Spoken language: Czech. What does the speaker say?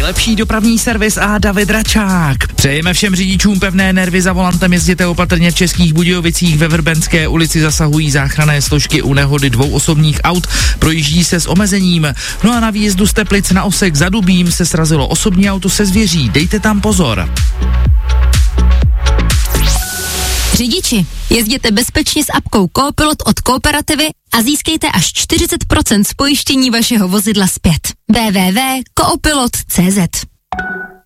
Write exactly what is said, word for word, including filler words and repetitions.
nejlepší dopravní servis a David Račák. Přejeme všem řidičům pevné nervy za volantem, jezděte opatrně v Českých Budějovicích, ve Vrbenské ulici zasahují záchranné složky u nehody dvou osobních aut, projíždí se s omezením. No a na výjezdu z Teplic na Osek za Dubím se srazilo osobní auto se zvěří, dejte tam pozor. Řidiči, jezděte bezpečně s apkou Coopilot od Kooperativy a získejte až čtyřicet procent z pojištění vašeho vozidla zpět. w w w tečka coopilot tečka c z